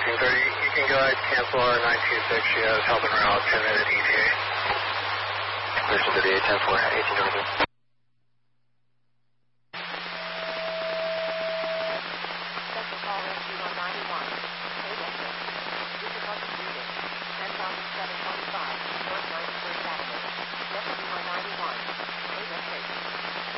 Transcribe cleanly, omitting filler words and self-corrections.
1830. You can go ahead and cancel our 926. She has help en route, 10-minute ETA. Station 38, 10-4, 1830.